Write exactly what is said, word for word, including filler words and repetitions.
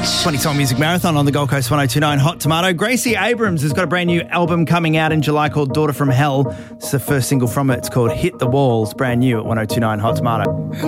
Fresh. twenty Song Music Marathon on the Gold Coast one oh two point nine Hot Tomato. Gracie Abrams has got a brand new album coming out in July called Daughter from Hell. It's the first single from it. It's called Hit the Walls, brand new at one oh two point nine Hot Tomato.